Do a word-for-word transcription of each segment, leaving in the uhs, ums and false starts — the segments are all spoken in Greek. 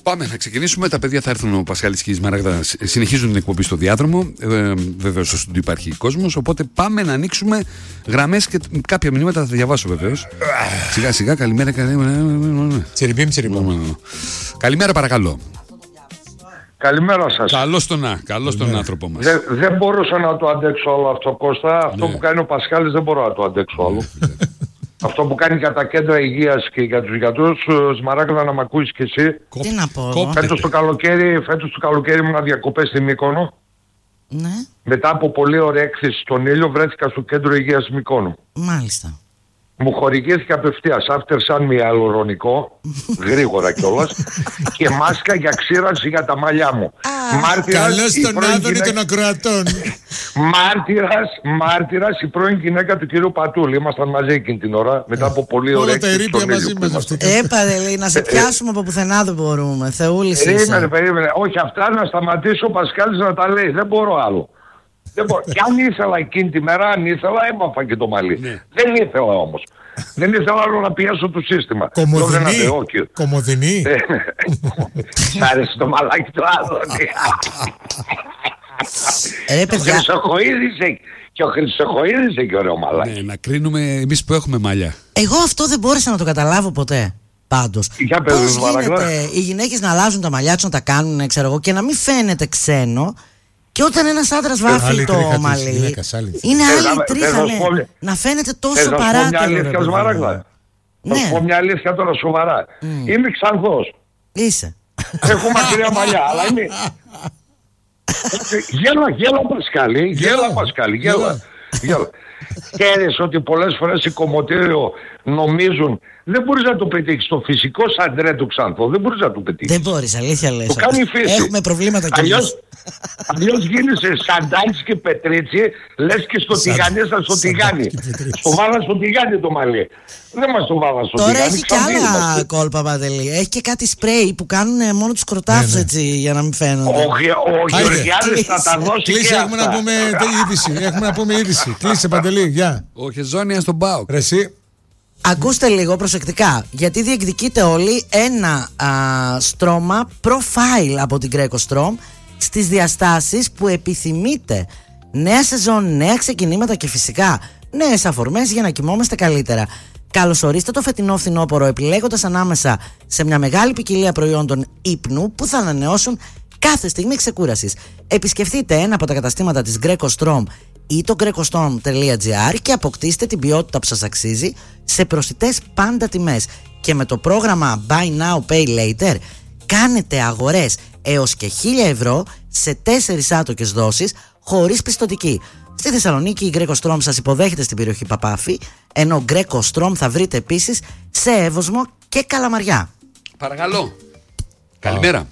Πάμε να ξεκινήσουμε. Τα παιδιά θα έρθουν, ο Πασχάλης και η Σμαράγδα συνεχίζουν την εκπομπή στο διάδρομο. Ε, Βεβαίως, στο στούντιο υπάρχει κόσμος. Οπότε πάμε να ανοίξουμε γραμμές και κάποια μηνύματα θα τα διαβάσω βεβαίως. Σιγά σιγά, καλημέρα. Καλημέρα, τσιριμπίμ, τσιριμπίμ. Καλημέρα, παρακαλώ. Καλημέρα σας. Καλώς τον, καλώς τον άνθρωπο μας. Δεν, δεν μπορούσα να το αντέξω όλο αυτό, Κώστα. Αυτό Ναι. που κάνει ο Πασχάλης δεν μπορώ να το αντέξω όλο. Αυτό που κάνει για τα κέντρα υγείας και για τους γιατρούς, Σμαράγδα, να μ' ακούεις κι εσύ. Τι να πω. Κόπτε. Φέτος το καλοκαίρι, φέτος το καλοκαίρι ήμουν διακοπές στη Μύκονο. Ναι, Μετά από πολύ ωραία έκθεση στον ήλιο βρέθηκα στο κέντρο υγείας Μυκόνου. μάλιστα. Μου χορηγήθηκε απευθείας after sun με ιαλουρονικό, γρήγορα κιόλας, και μάσκα για ξύρανση για τα μαλλιά μου. Μάρτυρας Καλώς η τον πρώην Άδωνη γυναίκα- των ακροατών. Μάρτυρας, μάρτυρας η πρώην γυναίκα του κυρίου Πατούλη. Ήμασταν μαζί εκείνη την ώρα, μετά από πολύ ωραία Όλα τα έκθεση ερείπια στον ήλιο μαζί που μας ήμασταν. αυτή. Έπα, λέει, να σε πιάσουμε από πουθενά δεν μπορούμε. Θεούλης Περίμενε, είσαι. περίμενε. Όχι, αυτά να σταματήσω ο Πασχάλης να τα λέει. Δεν μπορώ άλλο. Δεν μπορώ. Κι αν ήθελα εκείνη τη μέρα, αν ήθελα, έμαθα και το μαλλί. Ναι. Δεν ήθελα όμως. Δεν ήθελα άλλο να πιέσω το σύστημα. Λέω, δεν Κομοδινή. αντέχω, κύριε. Κομοδινή. Ε, Σ' άρεσε το μαλάκι του Άδωνη. Ρε Ο παιδιά, Χρυσοχοΐδης έχει- Και ο Χρυσοχοΐδης έχει ωραίο μαλάκι. Ναι, να κρίνουμε εμείς που έχουμε μαλλιά. εγώ αυτό δεν μπόρεσα να το καταλάβω ποτέ. Πάντως, Για πες, πώς παρακαλώ. γίνεται οι γυναίκες να αλλάζουν τα μαλλιά τους, να τα κάνουν, ξέρω εγώ, και να μην φαίνεται ξένο. Και όταν ένας άντρας βάφει άλλη τρίχα το της μαλλί, γυναίκας, άλλη. είναι Θες άλλη να- τρίχα, θες να ναι. σου πω μια- Να φαίνεται Θες τόσο να σου πω μια παράτολο. ρε αλήθεια, παιδί μου. Σμαράγδα? Θα σου Ναι, πω μια αλήθεια τώρα σοβαρά. Είμαι Ξανθός. είσαι. Έχω μακριά μαλλιά, αλλά είμαι... Γέλα, γέλα Πασχάλη, γέλα Πασχάλη, γέλα. Γέλα. Ξέρεις ότι πολλές φορές οι κομμωτήριο νομίζουν δεν μπορείς να το πετύχεις. Το φυσικό σαντρέ του Ξανθό δεν μπορείς να το πετύχεις. Δεν μπορείς, αλήθεια λες. Το κάνει η φύση. Έχουμε προβλήματα κι εμείς. Αλλιώς, αλλιώς γίνεσαι σαντάλης και πετρίτσι, λες και στο τηγάνι, σαν στο τηγάνι. και πετρίτσι. Στο βάλα στο τηγάνι το μαλλί. Δεν μας το βάλα στο Τώρα τηγάνι. έχει και Ξανθοί άλλα είμαστε. κόλπα, Παντελή. Έχει και κάτι σπρέι που κάνουν μόνο τους κροτάφους, Ναι, ναι. έτσι, για να μην φαίνονται. Ο, Γε- ο Γεωργιάδης θα τα δώσει Κλείσε, και έχουμε να αυτά. πούμε είδηση. Έχουμε να πούμε είδηση. Κλείσε, Παντελή, γεια. Ο Χεζόνια στον ΠΑΟΚ. Ρε εσύ. Ακούστε λίγο προσεκτικά, γιατί διεκδικείτε όλοι ένα α, στρώμα profile από την Greco Strom στις διαστάσεις που επιθυμείτε. Νέα σεζόν, νέα ξεκινήματα και φυσικά νέες αφορμές για να κοιμόμαστε καλύτερα. Καλωσορίστε το φετινό φθινόπωρο επιλέγοντας ανάμεσα σε μια μεγάλη ποικιλία προϊόντων ύπνου που θα ανανεώσουν κάθε στιγμή ξεκούρασης. Επισκεφτείτε ένα από τα καταστήματα της Greco Strom ή το greco strom τελεία gr και αποκτήστε την ποιότητα που σας αξίζει σε προσιτές πάντα τιμές. Και με το πρόγραμμα Buy Now Pay Later κάνετε αγορές έως και χίλια ευρώ σε τέσσερις άτοκες δόσεις χωρίς πιστωτική. Στη Θεσσαλονίκη η Greco Strom σας υποδέχεται στην περιοχή Παπάφη, ενώ Greco Strom θα βρείτε επίσης σε Εύωσμο και Καλαμαριά. Παρακαλώ. Καλημέρα.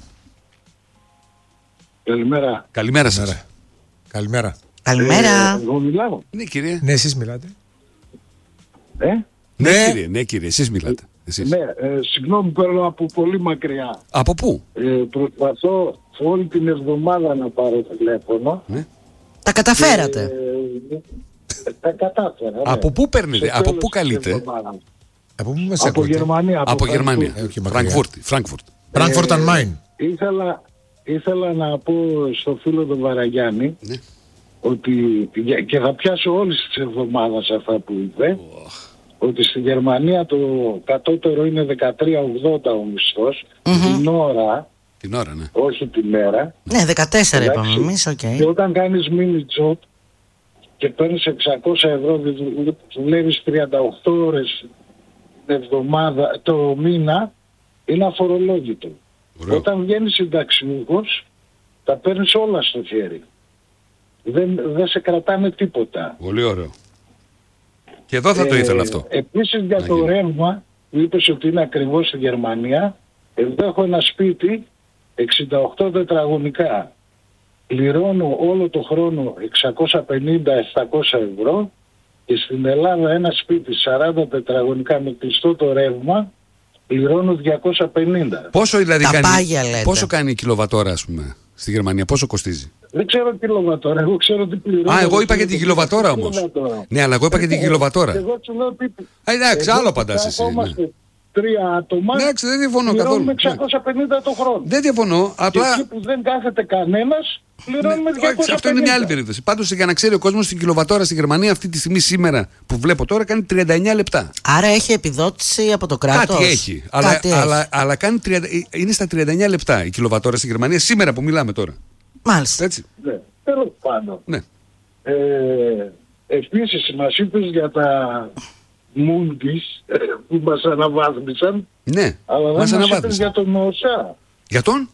Καλημέρα. Καλημέρα σας. Καλημέρα. Καλημέρα. Καλημέρα. Εγώ μιλάω. Ναι, κύριε. Ναι, εσείς μιλάτε. Ε? Ναι, Ναι. κύριε, ναι, κύριε, εσείς μιλάτε. Εσείς. Ναι, ε, συγγνώμη, παίρνω από πολύ μακριά. Από πού? Ε, προσπαθώ όλη την εβδομάδα να πάρω τηλέφωνο. Ναι. Τα καταφέρατε. Ε, τα κατάφερα. ναι. Από πού παίρνετε, Στο από τέλος πού της καλείτε? εβδομάδας. Από πού μας Από ακούτε? Γερμανία. Από Γερμανία. Ε, όχι μακριά. Φραγκφούρτη. Φραγκφούρτ. Frankfurt am Main. Ήθελα, ήθελα να πω στο φίλο τον Βαραγιάννη Ναι. ότι, και θα πιάσω όλη τη εβδομάδα αυτά που είπε, ότι στη Γερμανία το κατώτερο είναι δεκατρία ογδόντα ο μισθός την ώρα, Την ώρα, ναι. όχι τη μέρα. Ναι, δεκατέσσερα Εντάξει. είπαμε εμείς, οκ. Και όταν κάνεις mini job και παίρνεις εξακόσια ευρώ, δουλεύεις τριάντα οκτώ ώρες την εβδομάδα, το μήνα, είναι αφορολόγητο. Ωραίο. Όταν βγαίνεις συνταξιούχος, τα παίρνεις όλα στο χέρι. Δεν, δεν σε κρατάνε τίποτα. Πολύ ωραίο. Και εδώ θα το ήθελα αυτό. Επίσης για Να το γίνει. ρεύμα, που είπες ότι είναι ακριβώς στη Γερμανία, εδώ έχω ένα σπίτι εξήντα οκτώ τετραγωνικά. Πληρώνω όλο το χρόνο εξακόσια πενήντα με επτακόσια ευρώ και στην Ελλάδα ένα σπίτι σαράντα τετραγωνικά με κλειστό το ρεύμα πληρώνω διακόσια πενήντα. Πόσο δηλαδή Τα κάνει, πάγια λέτε. πόσο κάνει η κιλοβατόρα, ας πούμε, στη Γερμανία, πόσο κοστίζει? Δεν ξέρω κιλοβατόρα, εγώ ξέρω τι πληρώνω. Α, εγώ είπα για την κιλοβατόρα όμως. Ναι, αλλά εγώ είπα για την κιλοβατόρα. Εγώ σου λέω τι... Α, εντάξει, εδώ άλλο απαντάς εσύ. Ναι. καθόμαστε τρία άτομα, Εντάξει, δεν διαφωνώ καθόλου. πληρώνουμε εξακόσια πενήντα το χρόνο. Δεν διαφωνώ. Και Απλά. εκεί που δεν κάθεται κανένας, πληρώνουμε Ναι, διακόσια πενήντα. αυτό είναι μια άλλη περίπτωση. Πάντως για να ξέρει ο κόσμος, στην κιλοβατόρα στη Γερμανία αυτή τη στιγμή σήμερα που βλέπω τώρα κάνει τριάντα εννιά λεπτά. Άρα έχει επιδότηση από το κράτος. Κάτι έχει. Αλλά, Κάτι αλλά, έχει. αλλά κάνει τριάντα, είναι στα τριάντα εννιά λεπτά η κιλοβατόρα στη Γερμανία σήμερα που μιλάμε τώρα. Μάλιστα. Έτσι. Ναι, τέλος πάντων. Ναι. Ε, επίσης μας είπες για τα Μούντις που μας αναβάθμισαν, Ναι. αλλά δεν Μας μας είπες αναβάθμισαν. για τον ΟΣΑ. Για τον?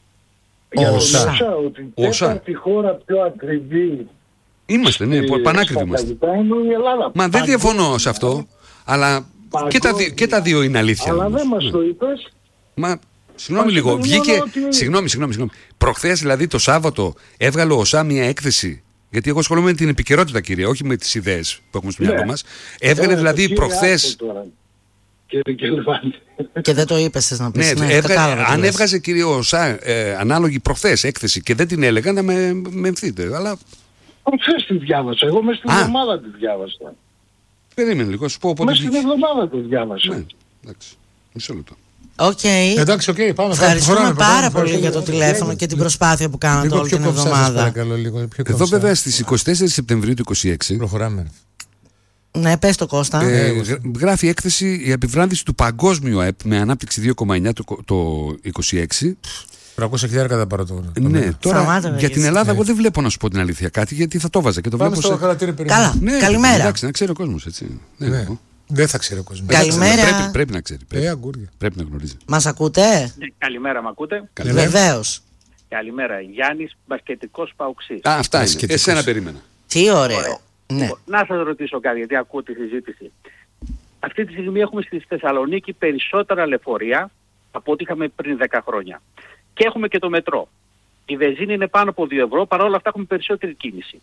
Για τον ΟΣΑ. ΟΣΑ, ότι η ΟΣΑ. τέταρτη χώρα πιο ακριβή Είμαστε, ναι, ε, πανάκριβοι στα είμαστε. καλλιτά είναι η Ελλάδα. Μα δεν Παγκόσμια. διαφωνώ σε αυτό, αλλά και τα, δι- και τα δύο είναι αλήθεια. Αλλά όμως. δεν μας Ναι. το είπες. Μα συγγνώμη Μας λίγο, είπες βγήκε. μόνο ότι- Συγγνώμη, συγγνώμη, συγγνώμη. Προχθές δηλαδή το Σάββατο έβγαλε ο ΟΣΑ μια έκθεση. Γιατί εγώ ασχολούμαι με την επικαιρότητα, κύριε, όχι με τις ιδέες που έχουμε στο Ναι. μυαλό μας. Έβγαλε Ε, δηλαδή κύριε, προχθές. άκου τώρα. Κύριε Κελβάνη. Και δεν το είπες θες να πεις. Ναι, Ναι, έβγαλε- κατάλαβα τι αν λες. έβγαζε κύριε ΟΣΑ ε, ανάλογη προχθές έκθεση και δεν την έλεγα να με, με εμφθείτε. Αλλά Χθες τη διάβασα. Εγώ μέσα στην Α. εβδομάδα τη διάβασα. περίμενε λίγο, σου πω πότε Μέσα στην βγήκε. εβδομάδα τη διάβασα. Ναι, εντάξει. Μισό λεπτό. Οκ. Εντάξει, οκ, πάμε. Ευχαριστούμε προχωράμε, πάρα προχωράμε, πολύ για το ευχαριστούμε. τηλέφωνο και την προσπάθεια που κάνατε Λίγο όλη πιο την κομψά, σας εβδομάδα. παρακαλώ, λίγο πιο Εδώ κομψά. βέβαια στις είκοσι τέσσερις Σεπτεμβρίου του είκοσι έξι Προχωράμε. Ναι, πες το Κώστα. ε, γρα- γράφει έκθεση η επιβράδυση του παγκόσμιου ΑΕΠ με ανάπτυξη δύο κόμμα εννιά το, το είκοσι έξι. τριακόσια χιλιάδες κατά παρά το. Ναι, τώρα Σταμάτα, για ρε, την εσύ. Ελλάδα εγώ δεν βλέπω να σου πω την αλήθεια κάτι γιατί θα το βάζα και το Πάμε βλέπω στο σε... χαρακτήρα περιμένει. Καλά. Ναι, Καλημέρα. Εντάξει, να ξέρει ο κόσμος έτσι. Ναι, Ναι. να πω. Δεν θα ξέρει ο κόσμος. Καλημέρα. Πρέπει, πρέπει να ξέρει. Πρέπει, Ε, αγκούρια. πρέπει να γνωρίζει. Μας ακούτε? Ναι, καλημέρα, μ' ακούτε. Καλημέρα. Βεβαίως. Καλημέρα. Γιάννης, μπασκετικός παουξής. Α, αυτά είναι. Μπασκετικός. Εσένα περίμενα. Τι ωραίο. Ωραίο. Ναι. Λοιπόν, να σας ρωτήσω κάτι, γιατί ακούω τη συζήτηση. Αυτή τη στιγμή έχουμε στη Θεσσαλονίκη περισσότερα λεωφορεία από ό,τι είχαμε πριν δέκα χρόνια. Και έχουμε και το μετρό. Η βενζίνη είναι πάνω από δύο ευρώ, παρόλα αυτά έχουμε περισσότερη κίνηση.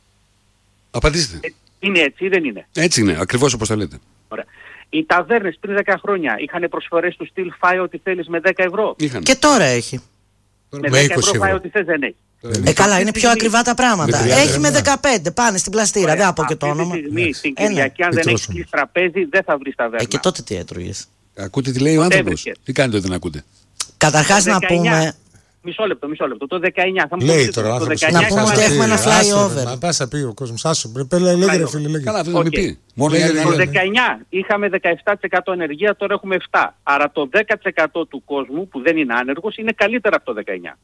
Απαντήστε. Ε, είναι έτσι ή δεν είναι? Έτσι είναι, ακριβώς όπως τα λέτε. Ωραία. Οι ταβέρνες πριν δέκα χρόνια είχαν προσφορές του στυλ φάει ό,τι θέλεις με δέκα ευρώ. Είχαν. Και τώρα έχει. Με με δέκα είκοσι ευρώ φάει ευρώ. ό,τι θες δεν έχει. Ε, καλά, είναι πιο ακριβά τα πράγματα. Με τριάντα Έχει με ευρώ. δεκαπέντε. Πάνε στην πλαστήρα. Δεν θα πω και το Αυτή όνομα. τη στιγμή, την Ε, ναι. Κυριακή, αν δεν Πιτρός έχεις όμως. κλείσει τραπέζι, δεν θα βρεις ταβέρνα. Ε, και τότε τι έτρωγες? Ακούτε τι λέει ο Ποτέ άνθρωπος. βρήκε. Τι κάνετε όταν ακούτε. Καταρχάς Το να δεκαεννιά. πούμε. Μισό λεπτό, μισό λεπτό. Το δεκαεννιά θα μου Λέει πείτε, τώρα ο το άνθρωπος. δεκαεννιά Να πούμε είχαμε- ότι έχουμε ένα Άσε, flyover. Μα πάσα πει ο κόσμος. Άσο. Πρέπει να λέγε ρε φίλε, λέγε. Καλά, αυτό να μην Οκ. πει. Μόνο Λέγε, για λέγε. Το να δεκαεννιά είχαμε δεκαεπτά τοις εκατό ενεργεία, τώρα έχουμε επτά τοις εκατό. Άρα το δέκα τοις εκατό του κόσμου που δεν είναι άνεργος είναι καλύτερα από το δεκαεννιά.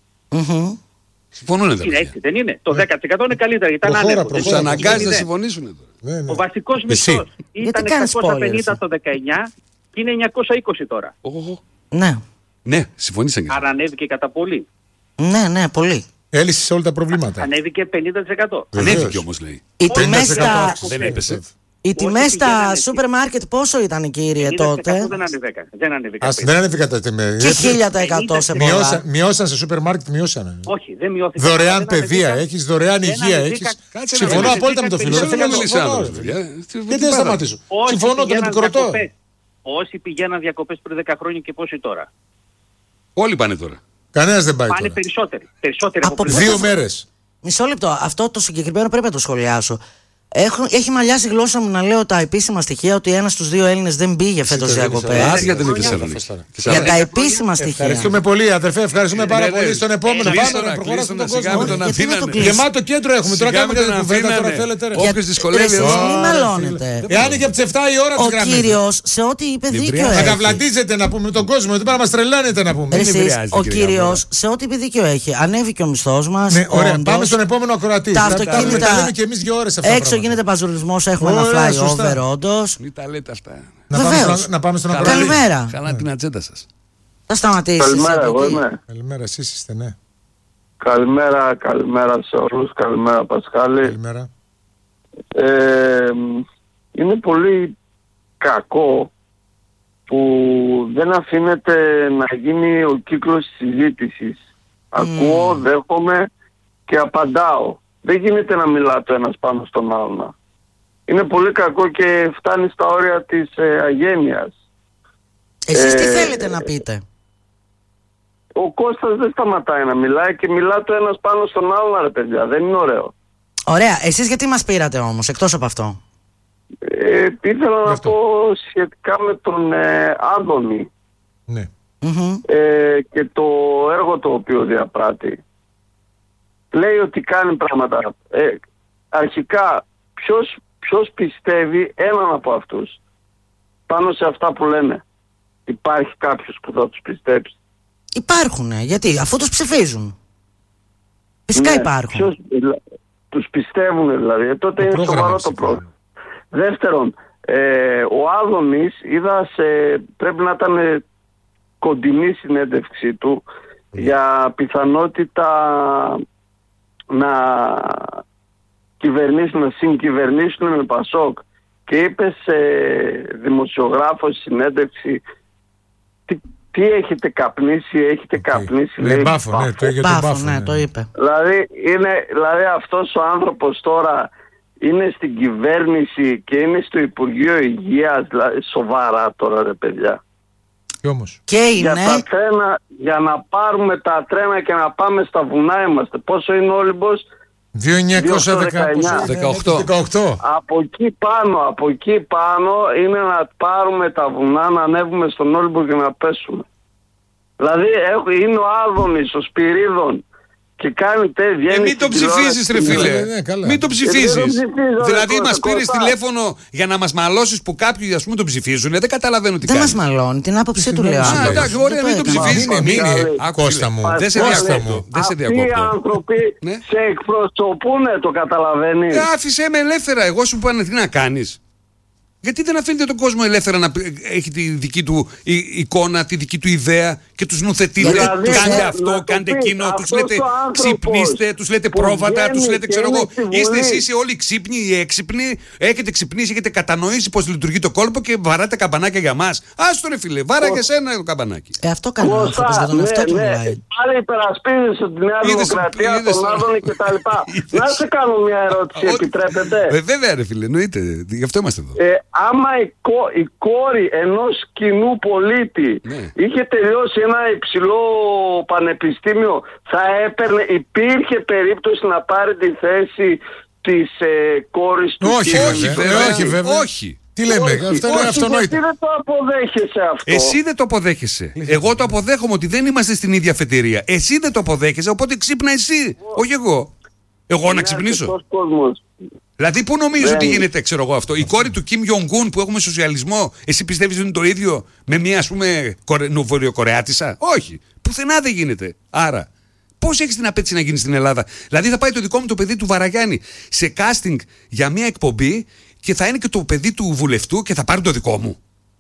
Μμμ. συμφωνούν τα Είναι παιδιά. έτσι, δεν είναι? Το δέκα τοις εκατό είναι καλύτερα, ήταν Προχώρα, άνεργος. Τους προχώρα. αναγκάζει να Είναι. συμφωνήσουν τώρα. Ναι, ναι. Ο βασικός Εσύ. μισθός Γιατί ήταν κάνεις εξακόσια spoiler, πενήντα εσύ? το δεκαεννιά και είναι εννιακόσια είκοσι τώρα. Οχ, οχ, οχ. Ναι. Ναι, συμφωνήσαν και Άρα ανέβηκε κατά πολύ. Ναι, ναι, πολύ. Έλυσε σε όλα τα προβλήματα. Ανέβηκε πενήντα τοις εκατό. Βεβαίως. Ανέβηκε όμως λέει. Οι Όχι, τιμές πενήντα τοις εκατό στα, αύξηση. Δεν έπεσε. οι τιμές στα πηγαίνανε σούπερ μάρκετ πόσο ήταν, κύριε, πενήντα τοις εκατό τότε? δεν ανέβηκαν. Δεν ανέβηκαν. Ας, δεν ανέβηκαν τα τιμές. Και χίλια τοις εκατό σε πολλά. Μειώσαν, μειώσαν σε σούπερ μάρκετ, μειώσανε. Όχι, δεν μειώθηκαν. Δωρεάν Δεν παιδεία ανέβηκαν. έχεις, δωρεάν Δεν υγεία ανέβηκαν. έχεις. Κάτσε να Συμφωνώ δεις. απόλυτα με το φίλο. Δεν Δεν Θέλω θέλω να να μιλήσει συμφωνώ, άνθρωπος, ρε. παιδιά. Τι- Γιατί τι δεν παρά- σταματήσω. Όσοι Συμφωνώ τον πηγαίναν επικροτώ. διακοπές- Όσοι πηγαίναν διακοπές πριν δέκα χρόνια και πόσοι τώρα? Όλοι πάνε τώρα. Κανένας δεν πάει Πάνε τώρα. περισσότεροι. Περισσότεροι Από από πριν. πού Δύο θα- μέρες. Μισό λεπτό. Αυτό το συγκεκριμένο πρέπει να το σχολιάσω. Έχω, έχει μαλλιάσει η γλώσσα μου να λέω τα επίσημα στοιχεία ότι ένας στους δύο Έλληνες δεν πήγε φέτος το διακοπές. δίνεις, Άσε για την χρόνια Θεσσαλονίκη. θα φας Για τα επίσημα στοιχεία. Ευχαριστούμε πολύ, αδερφέ. Ευχαριστούμε πάρα Ναι, ναι. πολύ. Στον επόμενο. Κλείστο Πάμε να, να προχωράμε κλείστο στον να, σιγά με κόσμο. τον Γιατί να το αφήνανε. κλείσει? Γεμάτο κέντρο έχουμε. Τώρα Σιγά κάνουμε με την τον κουβέντα. Τώρα αφήνανε. θέλετε. ρε. Όποιος δυσκολεύει Εσείς εδώ. μη Ω, μαλώνετε. Εάν είναι και από τις επτά η ώρα Ο τις γραμμές. κύριος σε ό,τι είπε δίκιο Νευριάζει. Να έχει. καβλαντίζετε να πούμε τον κόσμο. Δεν πρέπει να μας τρελάνετε να πούμε. Εσείς, νευριάζετε, ο κύριε κύριος σε ό,τι είπε δίκιο έχει. Ανέβηκε ο μισθός μας. Ναι, ωραία. όντως. Πάμε στον επόμενο ακροατή. Τα Τα αυτοκίνητα. τα λέμε και εμείς δύο ώρες αυτά. τα Έξω πράγματα. γίνεται παζουρισμός. Έχουμε Ωραία, ένα σωστά. flyover όντως. Μην τα λέτε αυτά. Να πάμε Βεβαίως. στον- Να πάμε στον Καλά. ακροατή. Καλημέρα. Καλά την ατζέντα σας. Θα σταματήσεις. Καλημέρα, εγώ εκεί. είμαι. Καλημέρα, εσείς είστε, ναι. Καλημέρα, καλημέρα σε όλους. Καλημέρα, Πασχάλη. Καλημέρα. Ε, είναι πολύ κακό που δεν αφήνεται να γίνει ο κύκλος της συζήτησης. Ακούω, δέχομαι και απαντάω. Δεν γίνεται να μιλά το ένας πάνω στον άλλον. Είναι πολύ κακό και φτάνει στα όρια της ε, αγένειας. Εσείς τι Ε, θέλετε να πείτε? Ο Κώστας δεν σταματάει να μιλάει και μιλά το ένας πάνω στον άλλον, ρε παιδιά. Δεν είναι ωραίο. Ωραία. Εσείς γιατί μας πήρατε όμως, εκτός από αυτό? Ε, ήθελα να πω σχετικά με τον ε, Άδωνη Ναι. Μμμ. ε, και το έργο το οποίο διαπράττει. Λέει ότι κάνει πράγματα. Ε, αρχικά, ποιος, ποιος πιστεύει έναν από αυτούς πάνω σε αυτά που λένε? Υπάρχει κάποιος που θα τους πιστέψει? Υπάρχουνε, γιατί αφού τους ψηφίζουν. Φυσικά Ναι, υπάρχουν. ποιος, δηλα- τους πιστεύουν δηλαδή. Ε, τότε Το είναι πρόγραμμα σοβαρό το ψηφίζουν. πρόβλημα. Δεύτερον, ε, ο Άδωνης είδα σε, πρέπει να ήταν ε, κοντινή συνέντευξή του για πιθανότητα να κυβερνήσουν, να συγκυβερνήσουν με Πασόκ, και είπε σε δημοσιογράφο συνέντευξη, τι, τι έχετε καπνίσει, έχετε καπνίσει, Ναι, λέει, μπάφο, ναι, το είχε τον Μπάφο, μπάφο. ναι, το είπε. Δηλαδή, είναι, δηλαδή αυτός ο άνθρωπος τώρα είναι στην κυβέρνηση και είναι στο Υπουργείο Υγείας, δηλαδή, σοβαρά τώρα ρε παιδιά. Και όμως. Και Για είναι. τα τρένα, για να πάρουμε τα τρένα και να πάμε στα βουνά είμαστε. Πόσο είναι ο Όλυμπος? δύο χιλιάδες εννιακόσια δεκαοκτώ. δεκαοκτώ. δεκαοκτώ. Από εκεί πάνω, από εκεί πάνω είναι να πάρουμε τα βουνά, να ανέβουμε στον Όλυμπο και να πέσουμε. Δηλαδή έχω- είναι ο Άδωνης, ο Σπυρίδων και κάνει τέτοια. Ε, μην το ψηφίσεις ρε φίλε. Ναι, ναι, καλά. Μην το δεν ψηφίσεις. το ψηφίζω, Δηλαδή ρε, μας κολλά, πήρες κολλά. τηλέφωνο για να μας μαλώσεις που κάποιοι ας πούμε το ψηφίζουν. Δεν καταλαβαίνω τι Δεν κάνεις. μας μαλώνει, την άποψή του λέω. Α, απλώς. εντάξει, Δεν ωραία, μην το έκανε. ψηφίσεις. Μείνε, μείνε, Άκου, Κώστα φίλε. μου. Δεν σε Κώστα διακόπτω. μου. Δεν σε Αυτοί οι διακόπτω. άνθρωποι Ναι. σε εκπροσωπούν, το καταλαβαίνεις? Ε, άφησέ με ελεύθερα. Εγώ σου πω τι να κάνεις. Γιατί δεν αφήνετε τον κόσμο ελεύθερα να έχει τη δική του ει- εικόνα, τη δική του ιδέα και τους νουθετείτε. Δηλαδή, κάντε να αυτό, το κάντε πεις, εκείνο. Τους αυτός λέτε ο άνθρωπος ξυπνήστε, τους λέτε που πρόβατα, τους βγαίνει λέτε και ξέρω είναι εγώ. στη Βουλή. Είστε εσείς οι όλοι ξύπνοι ή έξυπνοι. Έχετε ξυπνήσει, έχετε κατανοήσει πώς λειτουργεί το κόλπο και βαράτε καμπανάκια για μας. Άστο ρε φίλε, βάρα και σένα το καμπανάκι. Ε, αυτό κάνει ο Κώστα, άνθρωπος, για τον ναι, εαυτό του ναι. μιλάει. Πάλι υπερασπίζεσαι τη Νέα Είδες, Δημοκρατία, είδες, τον Άδωνη και τα λοιπά. είδες. Να σε κάνω μια ερώτηση, Ό,τι- επιτρέπετε? Ε, βέβαια ρε φίλε, εννοείται. Γι' αυτό είμαστε εδώ. Ε, άμα η, κο- η κόρη ενός κοινού πολίτη Ναι. είχε τελειώσει ένα υψηλό πανεπιστήμιο, θα έπαιρνε, υπήρχε περίπτωση να πάρει τη θέση της ε, κόρης του Όχι, κύριου? Όχι βέβαια. βέβαια. όχι, βέβαια. Όχι. Τι λέμε, Όχι, αυτό είναι όχι, αυτονόητο. γιατί δεν το αποδέχεσαι αυτό? Εσύ δεν το αποδέχεσαι. Εγώ το αποδέχομαι ότι δεν είμαστε στην ίδια αφετηρία. Εσύ δεν το αποδέχεσαι, οπότε ξύπνα εσύ. Όχι εγώ. Εγώ να Είναι ξυπνήσω. αρκετός κόσμος. Δηλαδή, πού νομίζω Δεν. ότι γίνεται, ξέρω εγώ αυτό. Η κόρη του Κιμ Ιονγκούν που έχουμε σοσιαλισμό, εσύ πιστεύεις ότι είναι το ίδιο με μια ας πούμε κορε... βορειοκορεάτισσα? Όχι. Πουθενά δεν γίνεται. Άρα, πώς έχεις την απέτηση να γίνει στην Ελλάδα? Δηλαδή, θα πάει το δικό μου το παιδί του Βαραγιάννη σε casting για μια εκπομπή και θα είναι και το παιδί του βουλευτού και θα πάρει το δικό μου.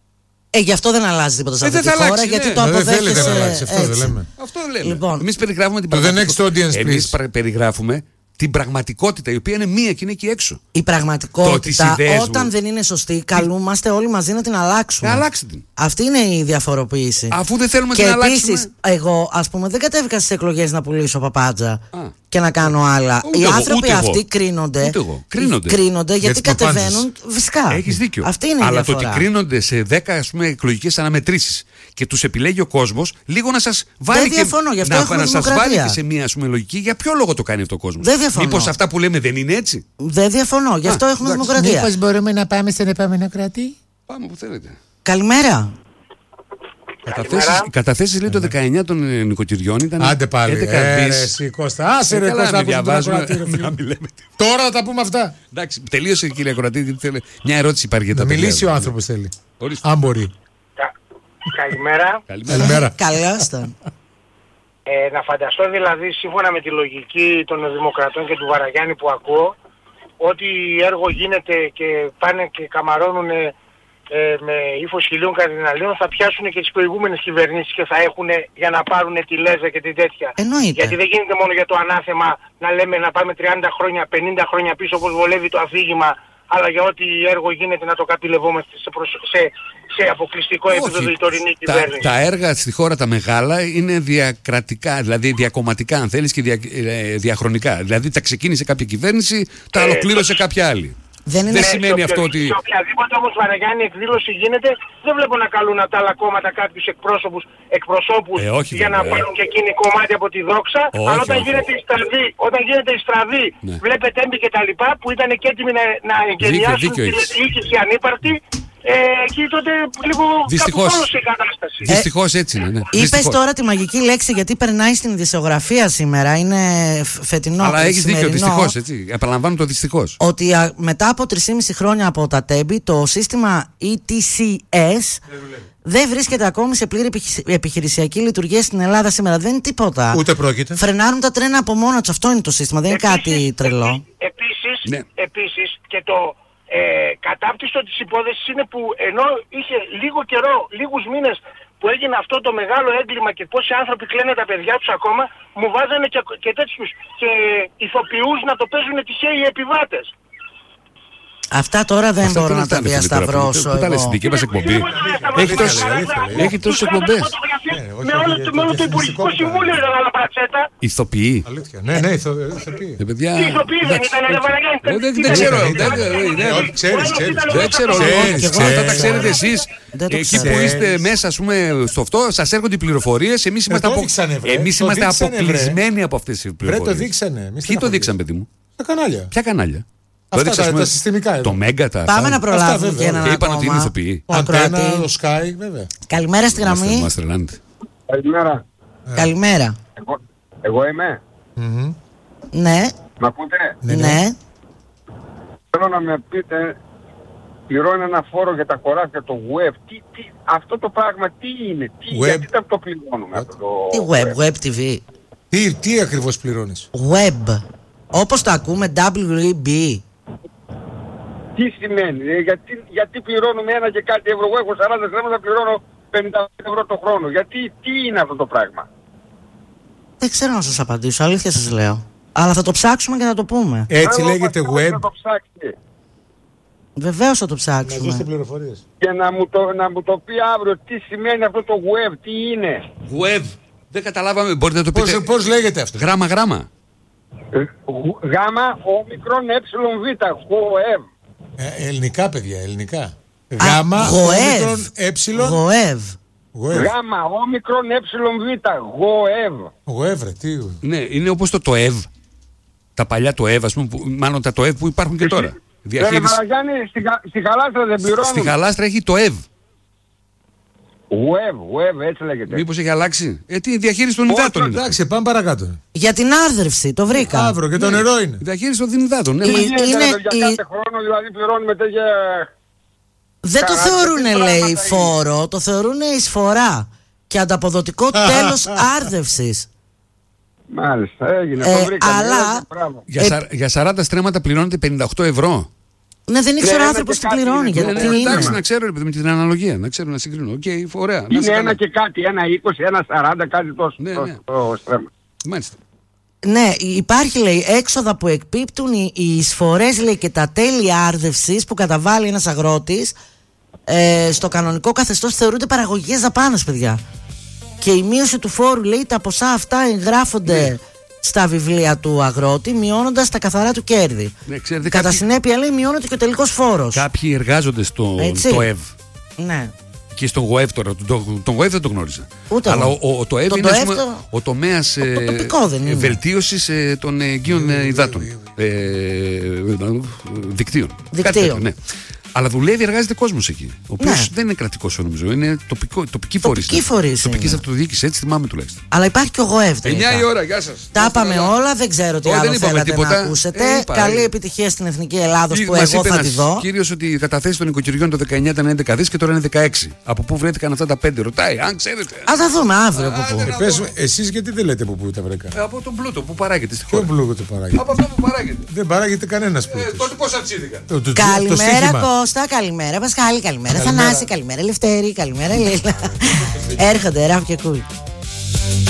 Ε, γι' αυτό δεν αλλάζει τίποτα σε Ε, αυτή δεν τη θα χώρα, αλλάξει, γιατί ναι. το Ε, δεν αποδέχεσαι. θέλετε να αλλάξει, αυτό δεν έτσι. λέμε. Αυτό λέμε. Λοιπόν. Εμείς περιγράφουμε την Το the πραγματικότητα. next audience, Εμείς please. πρα- περιγράφουμε την πραγματικότητα, η οποία είναι μία και είναι εκεί έξω. Η Το πραγματικότητα, τις ιδέες όταν μου. δεν είναι σωστή, καλούμαστε όλοι μαζί να την αλλάξουμε. Ε, αλλάξτε την. Αυτή είναι η διαφοροποίηση. Αφού δεν θέλουμε Και να την αλλάξουμε. επίση, εγώ, α πούμε, δεν κατέβηκα στι εκλογέ να πουλήσω παπάντζα Α. και να κάνω άλλα. Ούτε Οι εγώ, άνθρωποι ούτε εγώ. αυτοί κρίνονται. Ούτε εγώ. Κρίνονται. Κρίνονται γιατί τις παπάντζες. κατεβαίνουν. Φυσικά. Έχεις δίκιο. Αυτή είναι η Αλλά διαφορά. το ότι κρίνονται σε δέκα ας πούμε, εκλογικές αναμετρήσεις και τους επιλέγει ο κόσμος, λίγο να σας βάλει, και, διαφωνώ, γι' αυτό να, έχουμε να σας δημοκρατία. βάλει και σε μια ας πούμε, λογική. Για ποιο λόγο το κάνει αυτό ο κόσμος? Δεν διαφωνώ. Μήπως αυτά που λέμε δεν είναι έτσι? Δεν διαφωνώ. Γι' αυτό Α, έχουμε εντάξει. δημοκρατία. Μήπως μπορούμε να πάμε στον επόμενο κράτη? Πάμε που θέλετε. Καλημέρα. Καταθέσεις, οι καταθέσεις λέει το δεκαεννιά των ε, νοικοκυριών ήταν Άντε πάλι. έντεκα Ε, ρε, δις. εσύ Κώστα. Άσε Ε, ρε καλά, Κώστα, να άκουσε τον διαβάζουμε, ακροατή, ρε, φίλε. να μην λέμε. Τώρα θα τα πούμε αυτά. Εντάξει, τελείωσε κύριε Ακροατή. γιατί θέλει- Μια ερώτηση υπάρχει για τα Να παιδιά. μιλήσει ο άνθρωπος θέλει. Ορίστε. Αν μπορεί. Κα- Καλημέρα. Καλημέρα. Καλημέρα. Καλώς τον. Ε, να φανταστώ δηλαδή σύμφωνα με τη λογική των Δημοκρατών και του Βαραγιάννη που ακούω, ότι έργο γίνεται και πάνε και καμαρώνουν ε, με ύφος χιλίων καρδιναλίων, θα πιάσουν και τις προηγούμενες κυβερνήσεις και θα έχουν για να πάρουν τη λέζα και τη τέτοια. Εννοείται. Γιατί δεν γίνεται μόνο για το ανάθεμα να λέμε να πάμε τριάντα χρόνια, πενήντα χρόνια πίσω όπως βολεύει το αφήγημα, αλλά για ό,τι έργο γίνεται να το καπηλευόμαστε σε, προσ... σε... σε αποκλειστικό επίπεδο η τωρινή τα, κυβέρνηση. τα έργα στη χώρα τα μεγάλα είναι διακρατικά, δηλαδή διακομματικά αν θέλεις και δια, ε, διαχρονικά. Δηλαδή τα ξεκίνησε κάποια κυβέρνηση, τα Ε, ολοκλήρωσε κάποια άλλη. Δεν, είναι... δεν σημαίνει σε αυτό οποιο- ότι. Σε οποιαδήποτε όμως Βαραγιάννη εκδήλωση γίνεται, δεν βλέπω να καλούν από τα άλλα κόμματα κάποιους εκπρόσωπους, εκπροσώπους Ε, όχι, για να βέβαια. πάρουν και εκείνη κομμάτι από τη δόξα. Όχι, αλλά όταν όχι. γίνεται η στραβή, όταν γίνεται η στραβή Ναι. βλέπετε έμπι και τα λοιπά που ήταν και έτοιμοι να, να εγκαινιάσουν δίκιο τη έχεις. διοίκηση ανύπαρκτη. Ε, εκεί τότε λίγο Δυστυχώς. κάπου η κατάσταση. Δυστυχώς έτσι είναι. Ναι. Είπε Δυστυχώς. τώρα τη μαγική λέξη γιατί περνάει στην ειδησιογραφία σήμερα. Είναι φ- φετινό. Αλλά έχει δίκιο, σημερινό, δυστυχώς. Έτσι. Επαναλαμβάνω το δυστυχώς. Ότι α, μετά από τρία και μισό χρόνια από τα τέμπη, το σύστημα ι τι σι ες δεν βρίσκεται ακόμη σε πλήρη επιχει- επιχειρησιακή λειτουργία στην Ελλάδα σήμερα. Δεν είναι τίποτα. Ούτε πρόκειται. Φρενάρουν τα τρένα από μόνα του. Αυτό είναι το σύστημα. Δεν είναι κάτι τρελό. Επίσης, Ναι. επίσης και το ε, κατάπτυστο της υπόθεσης είναι που ενώ είχε λίγο καιρό, λίγους μήνες που έγινε αυτό το μεγάλο έγκλημα και πόσοι άνθρωποι κλαίνε τα παιδιά τους ακόμα, μου βάζανε και, και τέτοιους και ηθοποιούς να το παίζουν τυχαίοι επιβάτες. Αυτά τώρα δεν Αυτά μπορώ τι να τα είναι, φίλε, τώρα, διασταυρώσω. Πού τα λες, εγώ. στην δική μας εκπομπή. Έχει Έχει τόσες- έχει τόσες εκπομπές. Με όλο το, με όλο το Υπουργικό Συμβούλιο ήταν άλλα παρατσέτα. Ηθοποιοί. Αλήθεια. Ναι, ναι, ηθο- ηθοποιοί. Ε, παιδιά. Τι ηθοποιοί δεν εντάξει. ήταν, ρε Βαραγιάννη. Εγώ δεν- Τι δεν ήταν, ξέρω, ήταν, δεν- ήταν, δεν- ήταν, όχι, ξέρεις, ο ξέρεις. άλλος Δεν ήταν ξέρω, ο Ξέρεις, λοιπόν, ξέρεις. αυτά τα ξέρετε εσείς. Δεν το Εκεί ξέρω. που είστε μέσα, ας πούμε, στο αυτό, σας έρχονται οι πληροφορίες. Εμείς είμαστε, το απο... δείξανε, βρε. εμείς Το είμαστε δείξανε, βρε. αποκλεισμένοι από αυτές τις Βρε, πληροφορίες. το δείξανε. Μη Ποιοι το στεναχωριέσαι. δείξαν, παιδί μου? Τα κανάλια. Ποια κανάλια? Το Αυτά έδειξε, τα- ας πούμε, τα συστημικά εδώ. Το Μέγκα, τα. Πάμε αυτά. να προλάβουμε βέβαια. και έναν Και είπαν ότι είναι ακόμα ηθοποιοί. Ο Αντένα, ακροατή. ο Sky, βέβαια. Καλημέρα στη Είμαστε- γραμμή. είμαστε τρελάντε. Καλημέρα. Καλημέρα. Εγώ, εγώ είμαι. Μμμ. Ναι, Μ' ακούτε? Ναι, ναι. ναι. Θέλω να με πείτε, πληρώνει ένα φόρο για τα χωράφια το web. Τι, τι, αυτό το πράγμα τι είναι, τι, Web. γιατί δεν το πληρώνουμε αυτό το Τι web, web τι βι. Τι, τι ακριβώς πληρώνεις? Web. Όπως το ακούμε, ντάμπλιου ι μπι. Τι σημαίνει, ε, γιατί, γιατί πληρώνουμε ένα και κάτι ευρώ. Εγώ έχω σαράντα στρέμματα, πληρώνω πενήντα ευρώ το χρόνο. Γιατί, τι είναι αυτό το πράγμα. Δεν ξέρω να σας απαντήσω, αλήθεια σας λέω. Αλλά θα το ψάξουμε και θα το πούμε. Έτσι Εγώ λέγεται πατάω web. Να το ψάξετε. Βεβαίως θα το Να δώσετε ψάξουμε. πληροφορίες. Και να μου, το, να μου το πει αύριο τι σημαίνει αυτό το web, τι είναι. Web. Δεν καταλάβαμε. Μπορείτε να το πείτε. Πώς, πώς λέγεται αυτό? Γράμμα, γράμμα. Ε, γ- Γάμα, όμικρον, έψιλον, β, web. Ε, ελληνικά, παιδιά, ελληνικά. Γάμα, γοεύ. όμικρον, έψιλον. Γοεύ. Γοεύ. Γάμα, όμικρον, έψιλον, β, web. Γοεύ, ρε, τι. Ναι, είναι όπως το το ΕΒ. Τα παλιά το ΕΒ, ας πούμε, που, μάλλον τα το ΕΒ που υπάρχουν και τώρα. Ρε Διαχείριση. Βαραγιάννη, στη, Γα- στη Γαλάστρα δεν Στη πληρώνουν. Γαλάστρα έχει το ΕΒ. Web, web, έτσι λέγεται. Μήπως έχει αλλάξει. Ε, τι, η διαχείριση των υδάτων είναι. Εντάξει, πάμε παρακάτω. Για την άρδρευση, το βρήκα. Αύριο και το νερό είναι. Η διαχείριση των υδάτων. Ναι, Η- Τι μα- γίνεται, είναι ρε, παιδιά, η- κάθε χρόνο δηλαδή πληρώνουμε τέτοια... Δεν το Καράβια, θεωρούν, τι πράγματα λέει, είναι. φόρο, το θεωρούν εισφορά και ανταποδοτικό τέλος άρδευσης. Μάλιστα, έγινε, Ε, το βρήκαμε. αλλά- έγινε, μπράβο. Για, Ε, σα- για σαράντα στρέμματα πληρώνεται πενήντα οκτώ ευρώ. Ναι, δεν ήξερε ένα ο άνθρωπος και τι κάτι πληρώνει. είναι. Γιατί Ναι, ναι, είναι. εντάξει, να ξέρω ρε παιδί με την αναλογία, να ξέρω να συγκρίνω. Οκ, ωραία. να Είναι είσαι καλά. ένα και κάτι, ένα είκοσι, ένα σαράντα, κάτι τόσο. Ναι, τόσο ναι. το στρέμμα. Μάλιστα. Ναι, υπάρχει, λέει, έξοδα που εκπίπτουν οι, οι εισφορές, λέει, και τα τέλη άρδευσης που καταβάλει ένας αγρότης ε, στο κανονικό καθεστώς θεωρούνται παραγωγικές δαπάνες, παιδιά. Και η μείωση του φόρου, λέει, τα ποσά αυτά εγγράφονται στα βιβλία του αγρότη, μειώνοντας τα καθαρά του κέρδη. Ναι, ξέρετε, Κατά κάποιοι- συνέπεια, λέει, μειώνεται και ο τελικός φόρος. Κάποιοι εργάζονται στο Έτσι. το ΕΒ. Ναι. Και στον ΓΟΕΒ τώρα. Τον, τον ΓΟΕΒ δεν το γνώριζα. Ούτε Αλλά εγώ. ο, ο, το ΕΒ Το είναι ας ΤΟΕΒ πούμε, το- ο τομέα το τοπικό δεν είναι. βελτίωση ε, των εγγύων ε, υδάτων. Ε, δικτύων. Δικτύων. Κάτι τέτοιο, ναι. Αλλά δουλεύει, εργάζεται κόσμο εκεί. Ο οποίο Ναι. δεν είναι κρατικό, νομίζω. Είναι τοπικό, τοπική φορή. Τοπική φορής Τοπική είναι. αυτοδιοίκηση, έτσι θυμάμαι τουλάχιστον. Αλλά υπάρχει και ο ΓΟΕΒ. τελικά. εννιά η ώρα, γεια σα. Τα είπαμε όλα, δεν ξέρω τι Όχι, άλλο δεν είπαμε θέλατε τίποτα. να ακούσετε. Ε, είπα, Καλή ε. επιτυχία στην Εθνική Ελλάδος που Μας εγώ είπε θα ένας τη δω. κύριος ότι οι καταθέσεις των οικοκυριών το δεκαεννιά ήταν έντεκα δις και τώρα είναι δεκαέξι. Από πού βρέθηκαν αυτά τα πέντε, ρωτάει, αν ξέρετε. Α, θα δούμε αύριο από πού. Ε, πες μου, εσείς γιατί δεν λέτε από πού τα βρήκα? Ε, από τον πλούτο που παράγεται στη Ποιο χώρα. πλούγο το παράγει? Από αυτό που παράγεται. Δεν παράγεται κανένας Ε, πλούτος. τότε πώς αυξήθηκαν. Το- το- το Καλημέρα στοίχημα. Κώστα, καλημέρα Πασχάλη, καλημέρα Καλημέρα. Θανάση, καλημέρα Λευτέρη, καλημέρα Λίλα. Έρχονται, Ράφ και Κούλ.